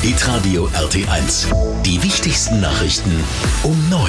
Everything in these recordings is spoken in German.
Hitradio RT1. Die wichtigsten Nachrichten um 9.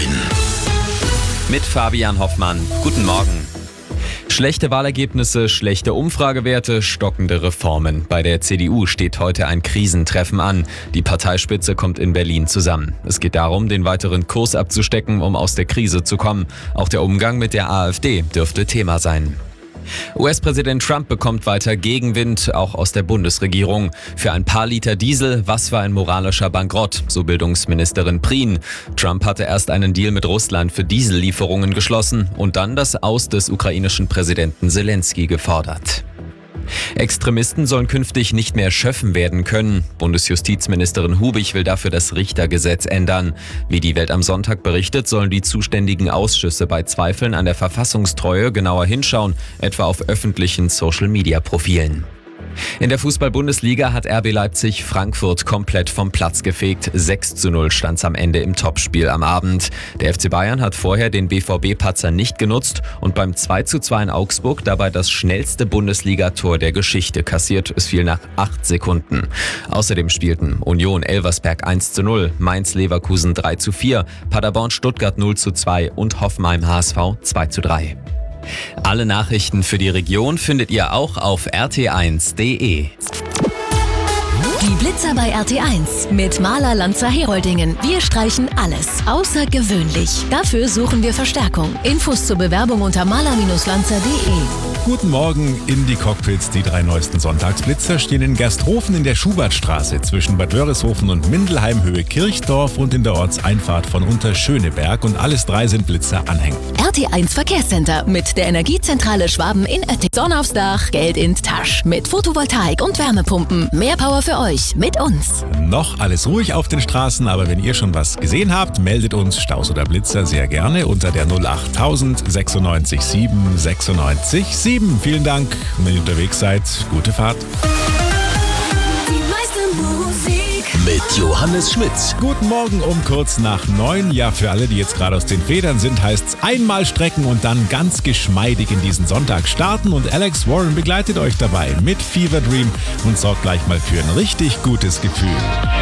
Mit Fabian Hoffmann. Guten Morgen. Schlechte Wahlergebnisse, schlechte Umfragewerte, stockende Reformen. Bei der CDU steht heute ein Krisentreffen an. Die Parteispitze kommt in Berlin zusammen. Es geht darum, den weiteren Kurs abzustecken, um aus der Krise zu kommen. Auch der Umgang mit der AfD dürfte Thema sein. US-Präsident Trump bekommt weiter Gegenwind, auch aus der Bundesregierung. Für ein paar Liter Diesel, was für ein moralischer Bankrott, so Bildungsministerin Prien. Trump hatte erst einen Deal mit Russland für Diesellieferungen geschlossen und dann das Aus des ukrainischen Präsidenten Zelensky gefordert. Extremisten sollen künftig nicht mehr schöffen werden können. Bundesjustizministerin Hubig will dafür das Richtergesetz ändern. Wie die Welt am Sonntag berichtet, sollen die zuständigen Ausschüsse bei Zweifeln an der Verfassungstreue genauer hinschauen, etwa auf öffentlichen Social-Media-Profilen. In der Fußball-Bundesliga hat RB Leipzig Frankfurt komplett vom Platz gefegt. 6:0 stand's am Ende im Topspiel am Abend. Der FC Bayern hat vorher den BVB-Patzer nicht genutzt und beim 2:2 in Augsburg dabei das schnellste Bundesligator der Geschichte kassiert. Es fiel nach 8 Sekunden. Außerdem spielten Union Elversberg 1:0, Mainz Leverkusen 3:4, Paderborn Stuttgart 0:2 und Hoffenheim HSV 2:3. Alle Nachrichten für die Region findet ihr auch auf rt1.de. Die Blitzer bei RT1 mit Maler Lanzer Heroldingen. Wir streichen alles außergewöhnlich. Dafür suchen wir Verstärkung. Infos zur Bewerbung unter maler-lanzer.de. Guten Morgen in die Cockpits. Die 3 neuesten Sonntagsblitzer stehen in Gersthofen in der Schubertstraße zwischen Bad Wörishofen und Mindelheim Höhe Kirchdorf und in der Ortseinfahrt von Unterschöneberg. Und alles 3 sind Blitzeranhänger. RT1 Verkehrscenter mit der Energiezentrale Schwaben in Oetting. Sonne aufs Dach, Geld in Tasch. Mit Photovoltaik und Wärmepumpen. Mehr Power für euch mit uns. Noch alles ruhig auf den Straßen, aber wenn ihr schon was gesehen habt, meldet uns Staus oder Blitzer sehr gerne unter der 08000 96 7 96 7. Vielen Dank. Und wenn ihr unterwegs seid, gute Fahrt. Die meiste Musik Mit Johannes Schmitz. Guten Morgen um kurz nach 9. Ja, für alle, die jetzt gerade aus den Federn sind, heißt's einmal strecken und dann ganz geschmeidig in diesen Sonntag starten. Und Alex Warren begleitet euch dabei mit Fever Dream und sorgt gleich mal für ein richtig gutes Gefühl.